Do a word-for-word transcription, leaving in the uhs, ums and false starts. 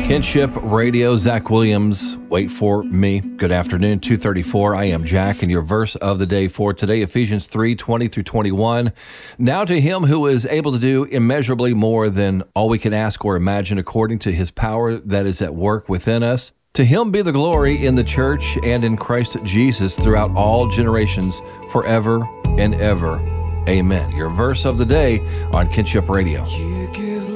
Kinship Radio, Zach Williams, wait for me. Good afternoon, two thirty-four. I am Jack, and your verse of the day for today, Ephesians three, twenty through twenty-one. Now to him who is able to do immeasurably more than all we can ask or imagine according to his power that is at work within us. To him be the glory in the church and in Christ Jesus throughout all generations, forever and ever. Amen. Your verse of the day on Kinship Radio.